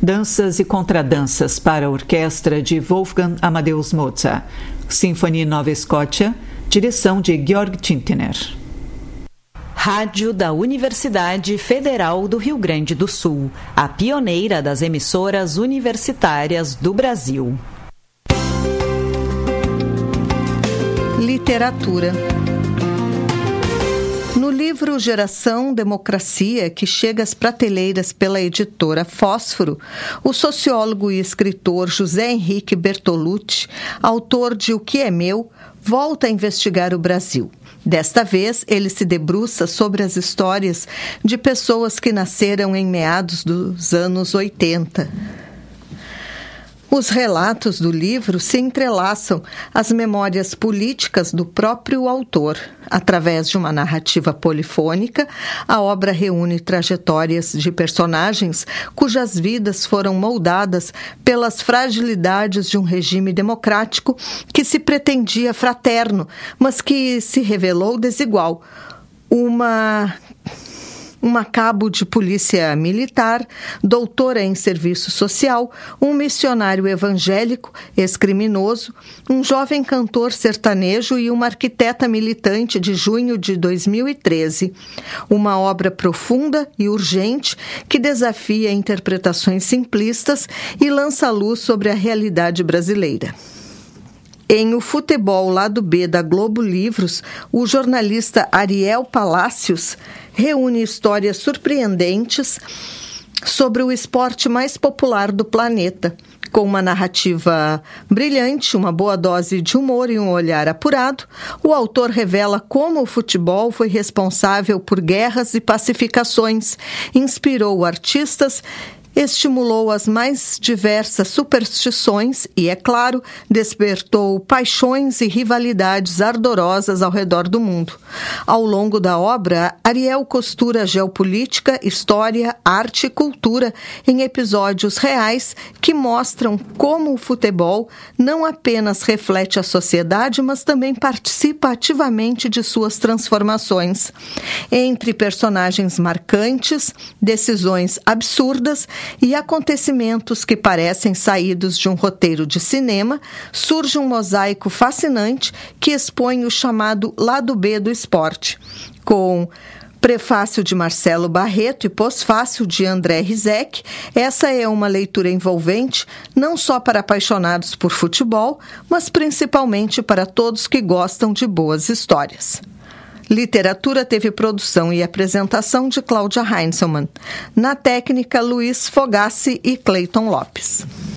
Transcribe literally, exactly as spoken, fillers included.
Danças e contradanças para a orquestra de Wolfgang Amadeus Mozart. Sinfonia Nova Escócia, direção de Georg Tintner. Rádio da Universidade Federal do Rio Grande do Sul, a pioneira das emissoras universitárias do Brasil. Literatura. No livro Geração Democracia, que chega às prateleiras pela editora Fósforo, o sociólogo e escritor José Henrique Bertolucci, autor de O que é Meu, volta a investigar o Brasil. Desta vez, ele se debruça sobre as histórias de pessoas que nasceram em meados dos anos oitenta. Os relatos do livro se entrelaçam às memórias políticas do próprio autor. Através de uma narrativa polifônica, a obra reúne trajetórias de personagens cujas vidas foram moldadas pelas fragilidades de um regime democrático que se pretendia fraterno, mas que se revelou desigual. Uma... Uma cabo de polícia militar, doutora em serviço social, um missionário evangélico, ex-criminoso, um jovem cantor sertanejo e uma arquiteta militante de junho de dois mil e treze. Uma obra profunda e urgente que desafia interpretações simplistas e lança luz sobre a realidade brasileira. Em O Futebol Lado B da Globo Livros, o jornalista Ariel Palacios reúne histórias surpreendentes sobre o esporte mais popular do planeta. Com uma narrativa brilhante, uma boa dose de humor e um olhar apurado, o autor revela como o futebol foi responsável por guerras e pacificações, inspirou artistas, estimulou as mais diversas superstições e, é claro, despertou paixões e rivalidades ardorosas ao redor do mundo. Ao longo da obra, Ariel costura geopolítica, história, arte e cultura em episódios reais que mostram como o futebol não apenas reflete a sociedade, mas também participa ativamente de suas transformações. Entre personagens marcantes, decisões absurdas e acontecimentos que parecem saídos de um roteiro de cinema, surge um mosaico fascinante que expõe o chamado lado B do esporte, com prefácio de Marcelo Barreto e pós-fácio de André Rizek. Essa é uma leitura envolvente, não só para apaixonados por futebol, mas principalmente para todos que gostam de boas histórias. Literatura teve produção e apresentação de Cláudia Heinzelmann. Na técnica, Luiz Fogassi e Cleiton Lopes.